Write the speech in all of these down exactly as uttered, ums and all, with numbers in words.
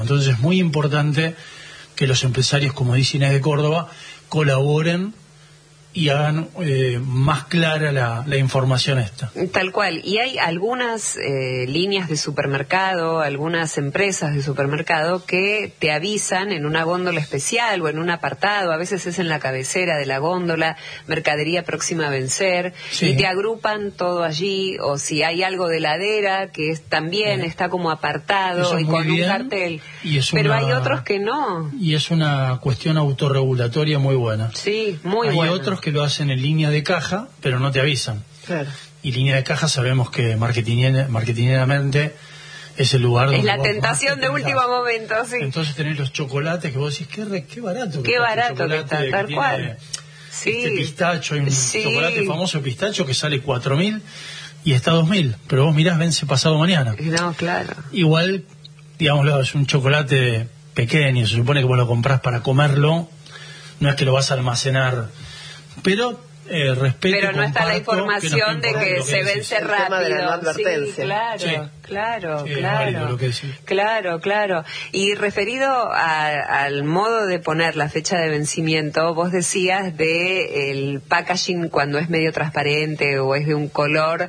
Entonces es muy importante que los empresarios, como dice Inés de Córdoba, colaboren y hagan eh, más clara la, la información esta. Tal cual. Y hay algunas eh, líneas de supermercado, algunas empresas de supermercado que te avisan en una góndola especial o en un apartado, a veces es en la cabecera de la góndola, mercadería próxima a vencer, sí. Y te agrupan todo allí, o si hay algo de heladera que es, también eh, está como apartado y con bien, un cartel. Y es Pero una, hay otros que no. Y es una cuestión autorregulatoria muy buena. Sí, muy hay buena. Hay otros que lo hacen en línea de caja, pero no te avisan. Claro. Y línea de caja sabemos que marketingeramente es el lugar donde... Es la tentación de último momento, sí. Entonces tenés los chocolates que vos decís, qué, re, qué barato. Qué que barato que está, tal que cual. Tiene, sí. Este pistacho, hay un sí. chocolate famoso pistacho que sale cuatro mil y está dos mil, pero vos mirás, vence pasado mañana. No, claro. Igual, digámoslo, es un chocolate pequeño, se supone que vos lo comprás para comerlo, no es que lo vas a almacenar... Pero eh, respeto. Pero no está la información de que, que se vence rápido. De la no advertencia. Sí, claro, sí. claro, sí, claro. Lo que claro, claro. Y referido a, al modo de poner la fecha de vencimiento, vos decías de el packaging cuando es medio transparente o es de un color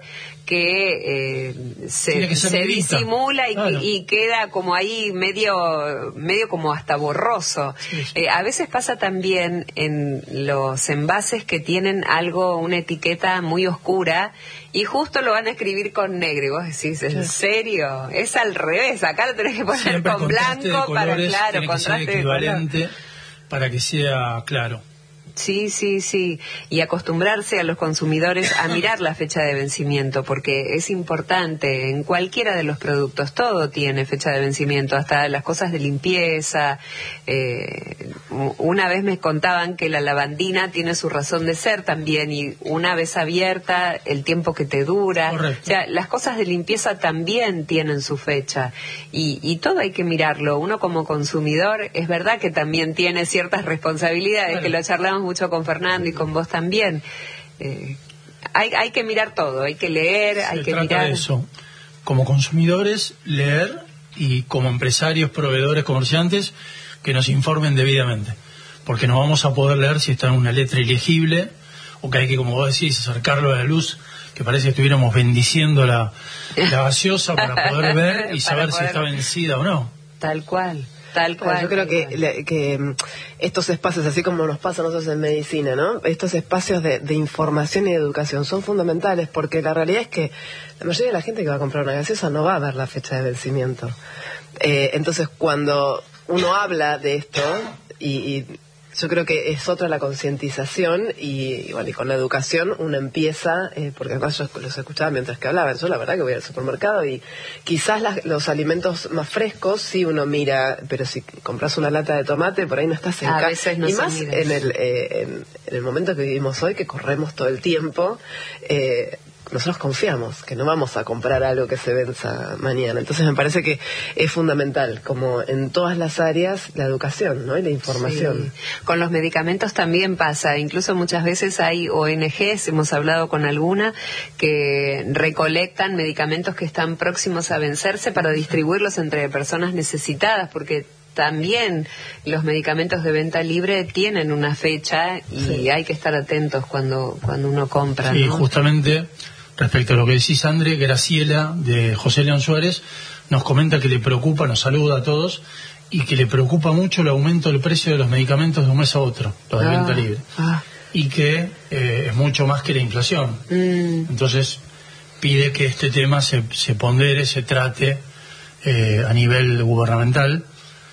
que eh, se, que se disimula y, claro. y queda como ahí medio medio como hasta borroso. Sí, sí. Eh, a veces pasa también en los envases que tienen algo, una etiqueta muy oscura y justo lo van a escribir con negro y vos decís, ¿en sí. serio? Es al revés, acá lo tenés que poner Siempre con blanco para, claro, contraste de equivalente para que sea claro. Sí, sí, sí. Y acostumbrarse a los consumidores a mirar la fecha de vencimiento, porque es importante en cualquiera de los productos. Todo tiene fecha de vencimiento, hasta las cosas de limpieza. Eh, una vez me contaban que la lavandina tiene su razón de ser también, y una vez abierta, el tiempo que te dura. Correcto. O sea, las cosas de limpieza también tienen su fecha. Y, y todo hay que mirarlo. Uno como consumidor, es verdad que también tiene ciertas responsabilidades, claro. que lo charlamos mucho con Fernando y con vos también. Eh, hay, hay que mirar todo, hay que leer, Se hay que trata mirar. De eso. Como consumidores, leer, y como empresarios, proveedores, comerciantes, que nos informen debidamente. Porque no vamos a poder leer si está en una letra ilegible, o que hay que, como vos decís, acercarlo a la luz, que parece que estuviéramos bendiciendo la, la gaseosa para poder ver y saber poder... si está vencida o no. Tal cual. Tal cual. Yo creo que, le, que estos espacios, así como nos pasa a nosotros en medicina, ¿no? Estos espacios de, de información y de educación son fundamentales, porque la realidad es que la mayoría de la gente que va a comprar una gaseosa no va a ver la fecha de vencimiento. Eh, entonces, cuando uno habla de esto, y, y yo creo que es otra la concientización, y, y bueno, y con la educación uno empieza, eh, porque además yo los escuchaba mientras que hablaban. Yo la verdad que voy al supermercado y quizás las, los alimentos más frescos sí uno mira, pero si compras una lata de tomate por ahí no estás en casa. A veces no y más mira. en el, eh, en, en el momento que vivimos hoy, que corremos todo el tiempo, eh, nosotros confiamos que no vamos a comprar algo que se venza mañana. Entonces me parece que es fundamental, como en todas las áreas, la educación, ¿no? Y la información. Sí. Con los medicamentos también pasa. Incluso muchas veces hay O N Ges, hemos hablado con alguna, que recolectan medicamentos que están próximos a vencerse para distribuirlos entre personas necesitadas, porque también los medicamentos de venta libre tienen una fecha y sí. hay que estar atentos cuando, cuando uno compra. Sí, ¿no? Justamente... Respecto a lo que decís, André, Graciela, de José León Suárez, nos comenta que le preocupa, nos saluda a todos, y que le preocupa mucho el aumento del precio de los medicamentos de un mes a otro, los de ah, venta libre, ah. y que eh, es mucho más que la inflación. Mm. Entonces, pide que este tema se, se pondere, se trate eh, a nivel gubernamental,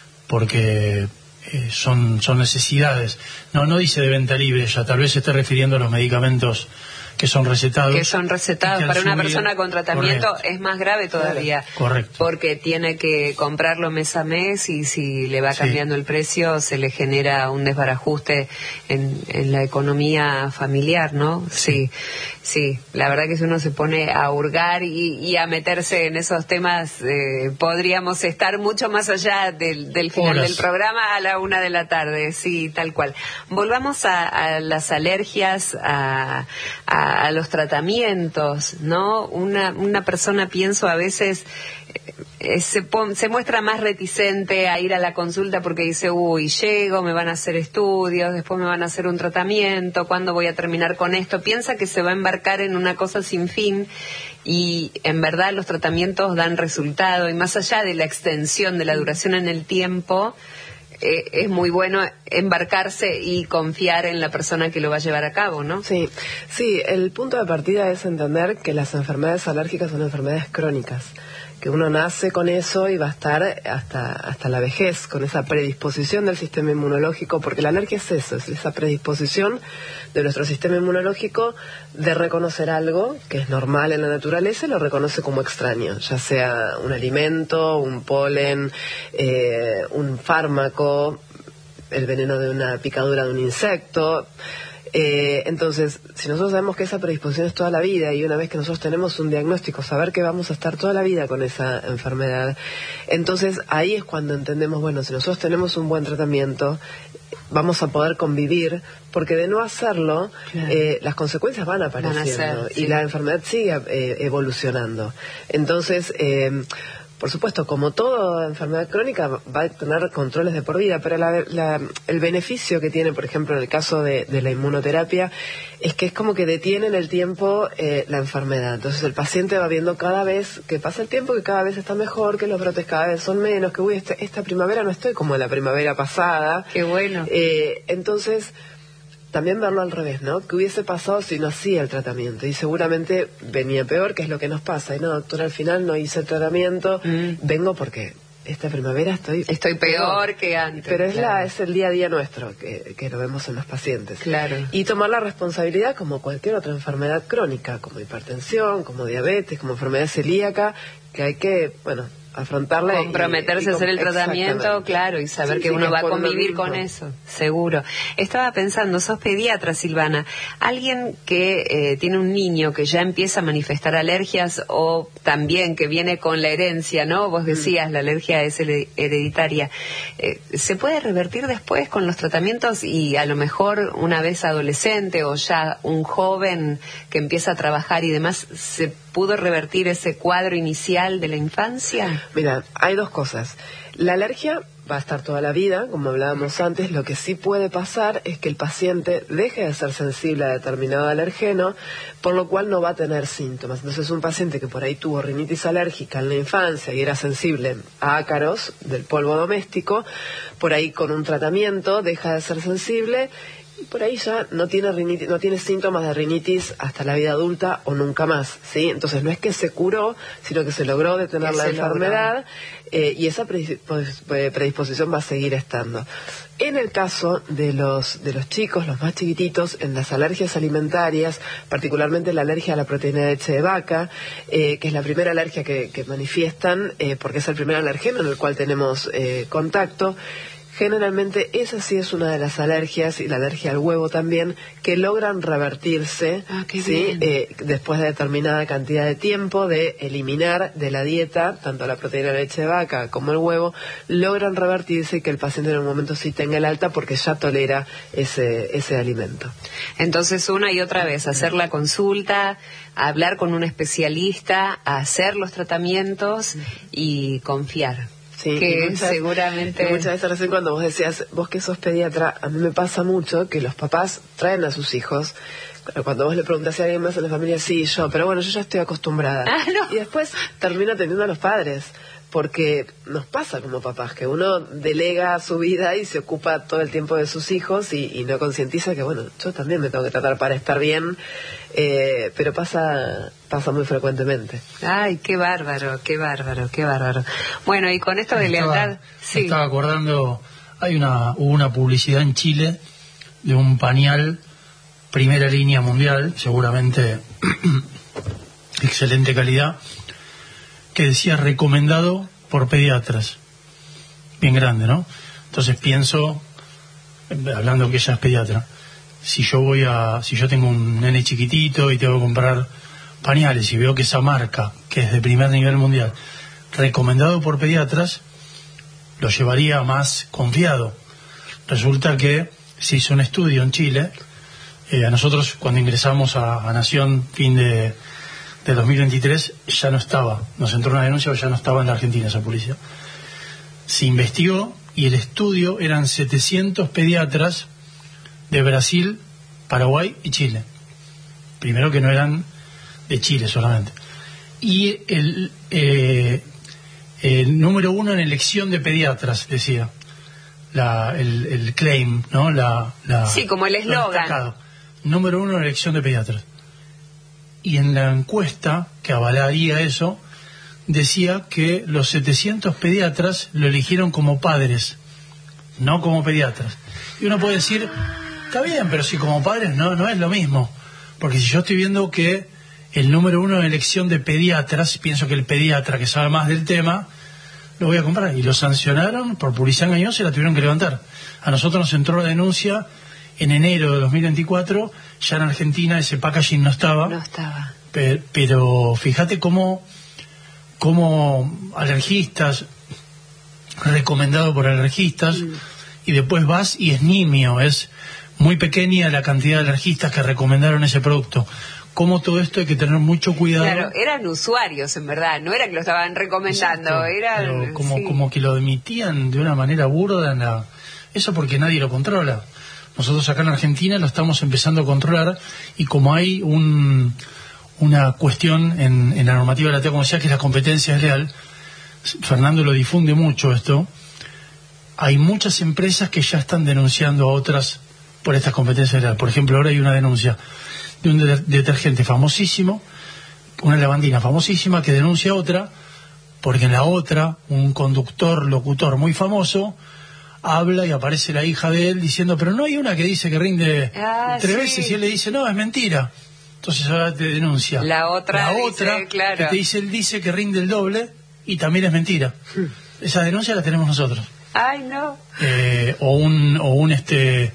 porque eh, son, son necesidades. No, no dice de venta libre ya, tal vez se esté refiriendo a los medicamentos que son recetados. Que son recetados. Que para una subir, persona con tratamiento correcto. Es más grave todavía. Correcto. Porque tiene que comprarlo mes a mes y si le va cambiando sí. el precio se le genera un desbarajuste en, en la economía familiar, ¿no? Sí. sí, sí. La verdad que si uno se pone a hurgar y, y a meterse en esos temas, eh, podríamos estar mucho más allá del, del final Horas. del programa a la una de la tarde. Sí, tal cual. Volvamos a, a las alergias, a, a a los tratamientos, ¿no? Una, una persona, pienso a veces, eh, se, pon, se muestra más reticente a ir a la consulta porque dice, uy, llego, me van a hacer estudios, después me van a hacer un tratamiento, ¿cuándo voy a terminar con esto? Piensa que se va a embarcar en una cosa sin fin y en verdad los tratamientos dan resultado y más allá de la extensión de la duración en el tiempo, Eh, es muy bueno embarcarse y confiar en la persona que lo va a llevar a cabo, ¿no? Sí, sí, el punto de partida es entender que las enfermedades alérgicas son enfermedades crónicas, que uno nace con eso y va a estar hasta hasta la vejez, con esa predisposición del sistema inmunológico, porque la alergia es eso, es esa predisposición de nuestro sistema inmunológico de reconocer algo que es normal en la naturaleza y lo reconoce como extraño, ya sea un alimento, un polen, eh, un fármaco, el veneno de una picadura de un insecto. Eh, entonces, si nosotros sabemos que esa predisposición es toda la vida y una vez que nosotros tenemos un diagnóstico, saber que vamos a estar toda la vida con esa enfermedad, entonces ahí es cuando entendemos, bueno, si nosotros tenemos un buen tratamiento, vamos a poder convivir, porque de no hacerlo, claro. eh, las consecuencias van apareciendo van a ser, sí. y la enfermedad sigue eh, evolucionando. Entonces, eh, por supuesto, como toda enfermedad crónica va a tener controles de por vida, pero la, la, el beneficio que tiene, por ejemplo, en el caso de, de la inmunoterapia, es que es como que detiene en el tiempo eh, la enfermedad. Entonces el paciente va viendo cada vez que pasa el tiempo, que cada vez está mejor, que los brotes cada vez son menos, que uy, este, esta primavera no estoy como la primavera pasada. Qué bueno. Eh, entonces... También verlo al revés, ¿no? ¿Qué hubiese pasado si no hacía el tratamiento? Y seguramente venía peor, que es lo que nos pasa. Y no, doctor, al final no hice el tratamiento, mm. vengo porque esta primavera estoy... Estoy peor, peor que antes. Pero es, claro. la, es el día a día nuestro, que, que lo vemos en los pacientes. Claro. Y tomar la responsabilidad como cualquier otra enfermedad crónica, como hipertensión, como diabetes, como enfermedad celíaca, que hay que, bueno... afrontarla, comprometerse y, y, a hacer el tratamiento, claro, y saber sí, que sí, uno que va a convivir con eso, seguro. Estaba pensando, sos pediatra, Silvana, alguien que eh, tiene un niño que ya empieza a manifestar alergias o también que viene con la herencia, ¿no? Vos decías, mm. la alergia es hereditaria. Eh, ¿Se puede revertir después con los tratamientos y a lo mejor una vez adolescente o ya un joven que empieza a trabajar y demás, se pudo revertir ese cuadro inicial de la infancia? Mira, hay dos cosas. La alergia va a estar toda la vida, como hablábamos antes. Lo que sí puede pasar es que el paciente deje de ser sensible a determinado alergeno, por lo cual no va a tener síntomas. Entonces, un paciente que por ahí tuvo rinitis alérgica en la infancia y era sensible a ácaros del polvo doméstico, por ahí con un tratamiento deja de ser sensible y por ahí ya no tiene rinitis, no tiene síntomas de rinitis hasta la vida adulta o nunca más, ¿sí? Entonces no es que se curó, sino que se logró detener la enfermedad eh, y esa predisposición va a seguir estando. En el caso de los de los chicos, los más chiquititos, en las alergias alimentarias, particularmente la alergia a la proteína de leche de vaca, eh, que es la primera alergia que, que manifiestan, eh, porque es el primer alergeno en el cual tenemos eh, contacto. Generalmente esa sí es una de las alergias, y la alergia al huevo también, que logran revertirse ah, qué ¿sí? eh, después de determinada cantidad de tiempo de eliminar de la dieta tanto la proteína de leche de vaca como el huevo, logran revertirse y que el paciente en un momento sí tenga el alta porque ya tolera ese, ese alimento. Entonces una y otra vez, hacer la consulta, hablar con un especialista, hacer los tratamientos y confiar. Sí, que muchas, seguramente... Y muchas veces recién cuando vos decías, vos que sos pediatra, a mí me pasa mucho que los papás traen a sus hijos, cuando vos le preguntas si alguien más en la familia, sí, yo, pero bueno, yo ya estoy acostumbrada. Ah, no. Y después termino atendiendo a los padres, porque nos pasa como papás, que uno delega su vida y se ocupa todo el tiempo de sus hijos y, y no concientiza que, bueno, yo también me tengo que tratar para estar bien, eh, pero pasa pasa muy frecuentemente. Ay, qué bárbaro, qué bárbaro, qué bárbaro. Bueno, y con esto de lealtad... Sí. Me estaba acordando, hay una hubo una publicidad en Chile de un pañal primera línea mundial, seguramente excelente calidad, que decía recomendado por pediatras, bien grande, ¿no? Entonces pienso, hablando que ella es pediatra, si yo voy a, si yo tengo un nene chiquitito y tengo que comprar pañales y veo que esa marca, que es de primer nivel mundial, recomendado por pediatras, lo llevaría más confiado. Resulta que se hizo un estudio en Chile, eh, a nosotros cuando ingresamos a, a Nación fin de de dos mil veintitrés ya no estaba, nos entró una denuncia, pero ya no estaba en la Argentina esa policía. Se investigó y el estudio eran setecientos pediatras de Brasil, Paraguay y Chile. Primero que no eran de Chile solamente. Y el, eh, el número uno en elección de pediatras, decía, la, el, el claim, ¿no? La, la, sí, como el eslogan. Número uno en elección de pediatras. Y en la encuesta que avalaría eso, decía que los setecientos pediatras lo eligieron como padres, no como pediatras. Y uno puede decir, está bien, pero si como padres no, no es lo mismo. Porque si yo estoy viendo que el número uno en elección de pediatras, pienso que el pediatra que sabe más del tema, lo voy a comprar. Y lo sancionaron por publicidad engañosa y la tuvieron que levantar. A nosotros nos entró la denuncia en enero de dos mil veinticuatro, ya en Argentina ese packaging no estaba. No estaba. Pero, pero fíjate cómo, cómo alergistas, recomendado por alergistas, mm. y después vas y es nimio, es muy pequeña la cantidad de alergistas que recomendaron ese producto. Cómo todo esto hay que tener mucho cuidado. Claro, eran usuarios en verdad, no era que lo estaban recomendando. Exacto, eran, pero como, sí. como que lo emitían de una manera burda en la... Eso porque nadie lo controla. Nosotros acá en Argentina lo estamos empezando a controlar y como hay un, una cuestión en, en la normativa de la T E A, como decía, que la competencia es leal, Fernando lo difunde mucho esto, hay muchas empresas que ya están denunciando a otras por estas competencias leales. Por ejemplo, ahora hay una denuncia de un de- detergente famosísimo, una lavandina famosísima que denuncia a otra, porque en la otra un conductor, locutor muy famoso, habla y aparece la hija de él diciendo, pero no hay una que dice que rinde ah, tres sí. veces, y él le dice, no, es mentira. Entonces ahora te denuncia. La otra, la dice, otra claro. que te dice, él dice que rinde el doble y también es mentira. Hmm. Esa denuncia la tenemos nosotros. Ay, no. Eh, o un, o un este,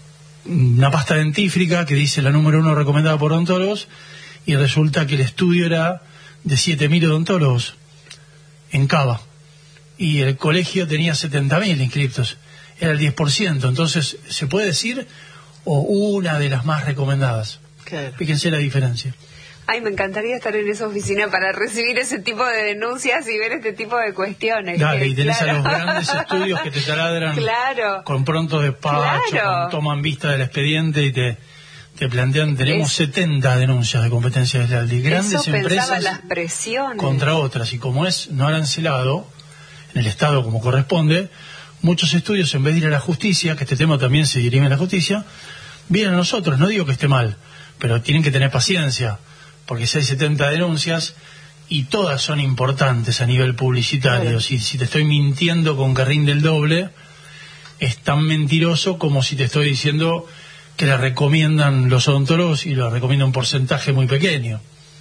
una pasta dentífrica que dice la número uno recomendada por odontólogos y resulta que el estudio era de siete mil odontólogos en Cava. Y el colegio tenía setenta mil inscriptos, era el diez por ciento, entonces se puede decir, o una de las más recomendadas. Claro. Fíjense la diferencia. Ay, me encantaría estar en esa oficina para recibir ese tipo de denuncias y ver este tipo de cuestiones. Dale, que, y tenés claro. a los grandes estudios que te taladran claro. con pronto despacho, Claro. con, toman vista del expediente y te, te plantean, tenemos es, setenta denuncias de competencia desleal de grandes eso empresas las presiones. contra otras, y como es no arancelado en el Estado como corresponde, muchos estudios, en vez de ir a la justicia, que este tema también se dirime a la justicia, vienen a nosotros. No digo que esté mal, pero tienen que tener paciencia, porque si hay setenta denuncias y todas son importantes a nivel publicitario, claro. si, si te estoy mintiendo con que rinde el doble, es tan mentiroso como si te estoy diciendo que la recomiendan los odontólogos y lo recomienda un porcentaje muy pequeño.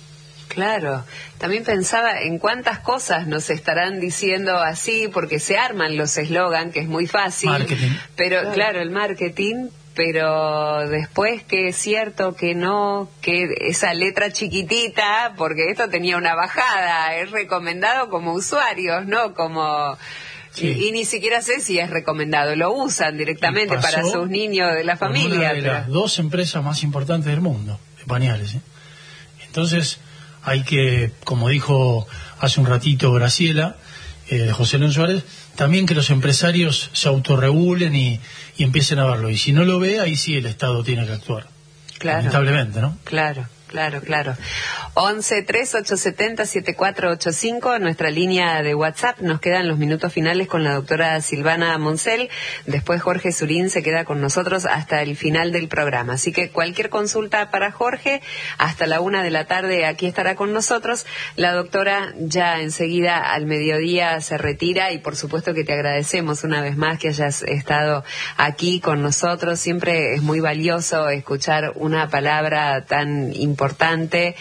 Claro, también pensaba en cuántas cosas nos estarán diciendo así, porque se arman los eslogan, que es muy fácil, marketing. Pero claro. claro, el marketing, pero después que es cierto que no, que esa letra chiquitita, porque esto tenía una bajada, es recomendado como usuarios, no como... Sí. Y, y ni siquiera sé si es recomendado, lo usan directamente para sus niños de la familia. Una de pero... las dos empresas más importantes del mundo, de pañales, ¿eh? Entonces... hay que, como dijo hace un ratito Graciela, eh, José León Suárez, también que los empresarios se autorregulen y, y empiecen a verlo. Y si no lo ve, ahí sí el Estado tiene que actuar. Claro. Lamentablemente, ¿no? Claro. Claro, claro. once, tres, ocho siete cero, siete cuatro ocho cinco, nuestra línea de WhatsApp. Nos quedan los minutos finales con la doctora Silvana Moncel. Después Jorge Surín se queda con nosotros hasta el final del programa. Así que cualquier consulta para Jorge, hasta la una de la tarde aquí estará con nosotros. La doctora ya enseguida al mediodía se retira y por supuesto que te agradecemos una vez más que hayas estado aquí con nosotros. Siempre es muy valioso escuchar una palabra tan importante. importante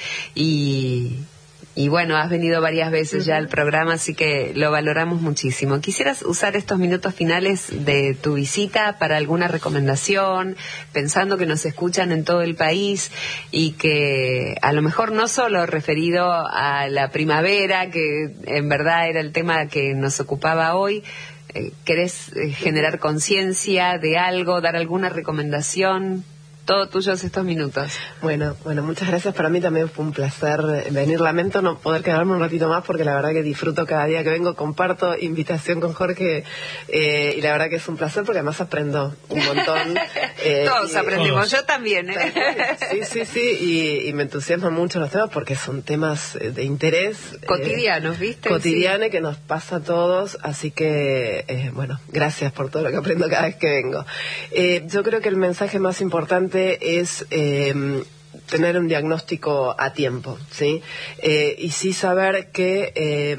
y, y bueno, has venido varias veces ya al programa, así que lo valoramos muchísimo. ¿Quisieras usar estos minutos finales de tu visita para alguna recomendación, pensando que nos escuchan en todo el país y que a lo mejor no solo referido a la primavera, que en verdad era el tema que nos ocupaba hoy, eh, querés eh, generar conciencia de algo, dar alguna recomendación? Todo tuyos estos minutos. Bueno, bueno, muchas gracias. Para mí también fue un placer venir. Lamento no poder quedarme un ratito más porque la verdad que disfruto cada día que vengo. Comparto invitación con Jorge eh, y la verdad que es un placer porque además aprendo un montón. Eh, todos y, aprendemos, todos. Yo también. ¿eh? Sí, sí, sí, y, y me entusiasman mucho los temas porque son temas de interés. Cotidianos, eh, ¿viste? Cotidianos sí. Que nos pasa a todos, así que, eh, bueno, gracias por todo lo que aprendo cada vez que vengo. Eh, yo creo que el mensaje más importante es eh, tener un diagnóstico a tiempo, ¿sí? Eh, y sí saber que eh,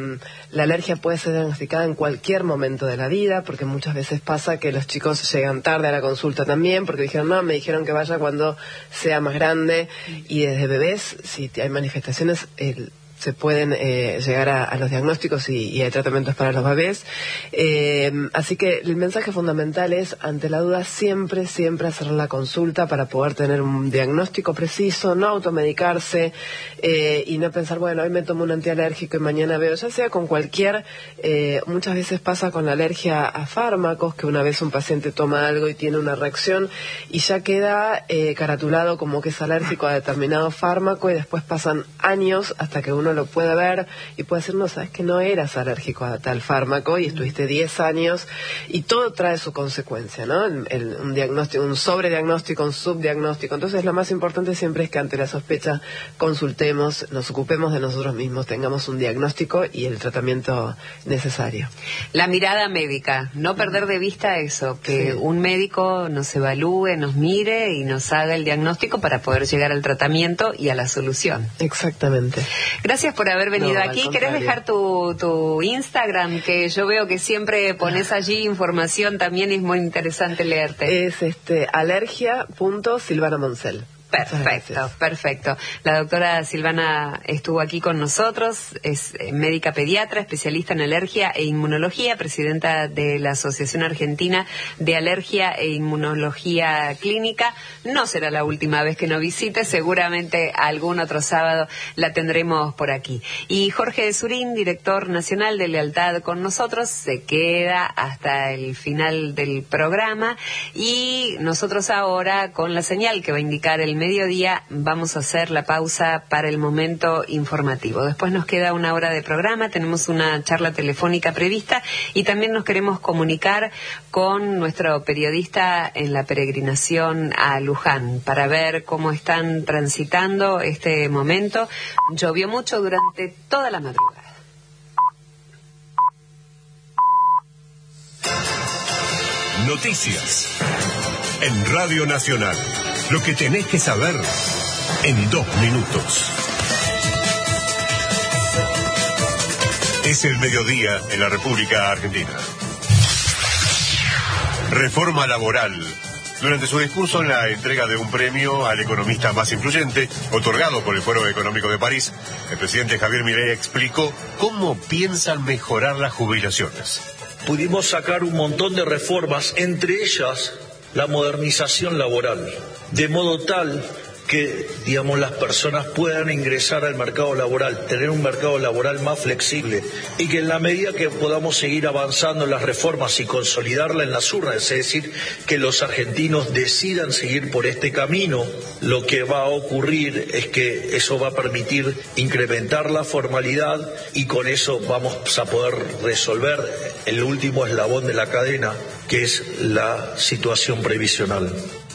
la alergia puede ser diagnosticada en cualquier momento de la vida, porque muchas veces pasa que los chicos llegan tarde a la consulta también, porque dijeron, no, me dijeron que vaya cuando sea más grande, y desde bebés, si hay manifestaciones, el se pueden eh, llegar a, a los diagnósticos y, y hay tratamientos para los bebés. Eh, así que el mensaje fundamental es, ante la duda, siempre, siempre hacer la consulta para poder tener un diagnóstico preciso, no automedicarse eh, y no pensar, bueno, hoy me tomo un antialérgico y mañana veo, ya sea con cualquier, eh, muchas veces pasa con la alergia a fármacos, que una vez un paciente toma algo y tiene una reacción y ya queda eh, caratulado como que es alérgico a determinado fármaco y después pasan años hasta que uno lo puede ver y puede decir, no, sabes que no eras alérgico a tal fármaco y estuviste diez años y todo trae su consecuencia, ¿no? El, el, un diagnóstico, un sobrediagnóstico, un subdiagnóstico. Entonces lo más importante siempre es que ante la sospecha consultemos, nos ocupemos de nosotros mismos, tengamos un diagnóstico y el tratamiento necesario. La mirada médica, no perder de vista eso, que sí. Un médico nos evalúe, nos mire y nos haga el diagnóstico para poder llegar al tratamiento y a la solución. Exactamente. Gracias por haber venido no, aquí. ¿Querés dejar tu, tu Instagram? Que yo veo que siempre pones allí información también y es muy interesante leerte. Es este alergia punto silvana moncel. Perfecto, perfecto. La doctora Silvana estuvo aquí con nosotros, es médica pediatra, especialista en alergia e inmunología, presidenta de la Asociación Argentina de Alergia e Inmunología Clínica. No será la última vez que nos visite, seguramente algún otro sábado la tendremos por aquí. Y Jorge Surín, director nacional de Lealtad con nosotros, se queda hasta el final del programa y nosotros ahora, con la señal que va a indicar el mediodía, vamos a hacer la pausa para el momento informativo. Después nos queda una hora de programa, tenemos una charla telefónica prevista y también nos queremos comunicar con nuestro periodista en la peregrinación a Luján para ver cómo están transitando este momento. Llovió mucho durante toda la madrugada. Noticias en Radio Nacional. Lo que tenés que saber en dos minutos. Es el mediodía en la República Argentina. Reforma laboral. Durante su discurso en la entrega de un premio al economista más influyente, otorgado por el Foro Económico de París, el presidente Javier Milei explicó cómo piensan mejorar las jubilaciones. Pudimos sacar un montón de reformas, entre ellas la modernización laboral, de modo tal que, digamos, las personas puedan ingresar al mercado laboral, tener un mercado laboral más flexible y que en la medida que podamos seguir avanzando en las reformas y consolidarla en las urnas, es decir, que los argentinos decidan seguir por este camino, lo que va a ocurrir es que eso va a permitir incrementar la formalidad y con eso vamos a poder resolver el último eslabón de la cadena, que es la situación previsional.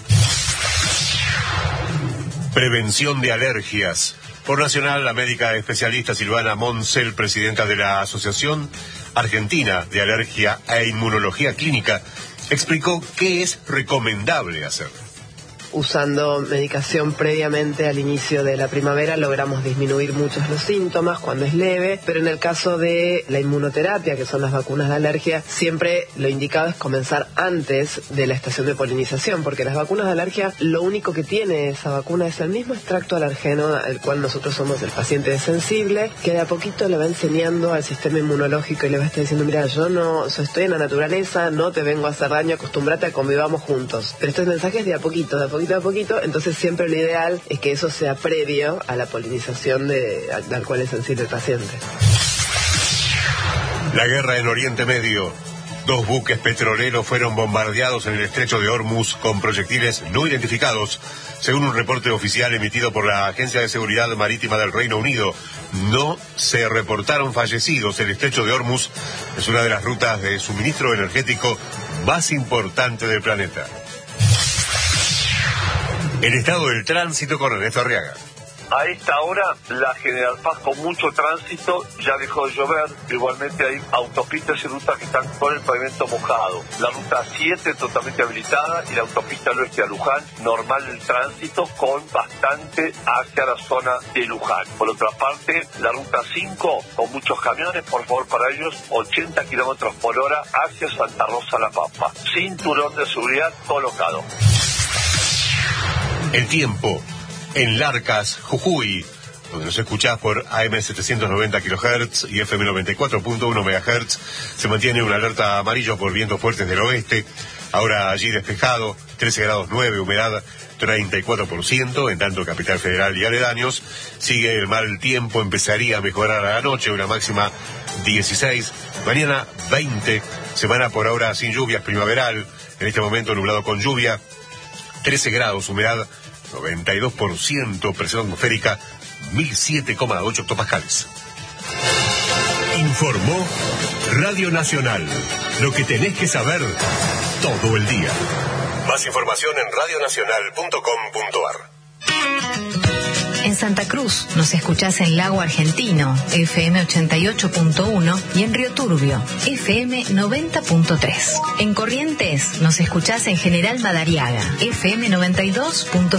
Prevención de alergias. Por Nacional, la médica especialista Silvana Moncel, presidenta de la Asociación Argentina de Alergia e Inmunología Clínica, explicó qué es recomendable hacer. Usando medicación previamente al inicio de la primavera logramos disminuir muchos los síntomas cuando es leve, pero en el caso de la inmunoterapia, que son las vacunas de alergia, siempre lo indicado es comenzar antes de la estación de polinización, porque las vacunas de alergia, lo único que tiene esa vacuna es el mismo extracto alergeno al cual nosotros somos el paciente sensible, que de a poquito le va enseñando al sistema inmunológico y le va a estar diciendo, mira, yo no yo estoy en la naturaleza, no te vengo a hacer daño, acostúmbrate a convivamos juntos. Pero estos mensajes de a poquito, de a poquito, de a poquito, entonces siempre lo ideal es que eso sea previo a la polinización de, al cual es sensible el paciente. La guerra en Oriente Medio. Dos buques petroleros fueron bombardeados en el estrecho de Hormuz con proyectiles no identificados, según un reporte oficial emitido por la Agencia de Seguridad Marítima del Reino Unido. No se reportaron fallecidos. El estrecho de Hormuz es una de las rutas de suministro energético más importante del planeta. El estado del tránsito con Ernesto Arriaga. A esta hora, la General Paz con mucho tránsito, ya dejó de llover. Igualmente hay autopistas y rutas que están con el pavimento mojado. La ruta siete totalmente habilitada y la autopista al oeste a Luján, normal el tránsito con bastante hacia la zona de Luján. Por otra parte, la ruta cinco con muchos camiones, por favor para ellos, ochenta kilómetros por hora hacia Santa Rosa La Pampa. Cinturón de seguridad colocado. El tiempo. En Larcas, Jujuy, donde nos escuchás por A M setecientos noventa kilohertz y F M noventa y cuatro punto uno megahertz, se mantiene una alerta amarillo por vientos fuertes del oeste. Ahora allí despejado, trece grados nueve, humedad treinta y cuatro por ciento, en tanto Capital Federal y aledaños sigue el mal tiempo, empezaría a mejorar a la noche, una máxima dieciséis, mañana veinte, semana por ahora sin lluvias, primaveral, en este momento nublado con lluvia, trece grados, humedad noventa y dos por ciento, presión atmosférica mil siete coma ocho hectopascales. Informó Radio Nacional. Lo que tenés que saber todo el día. Más información en radio nacional punto com punto a r. En Santa Cruz nos escuchás en Lago Argentino, F M ochenta y ocho punto uno, y en Río Turbio, F M noventa punto tres. En Corrientes nos escuchás en General Madariaga, F M noventa y dos punto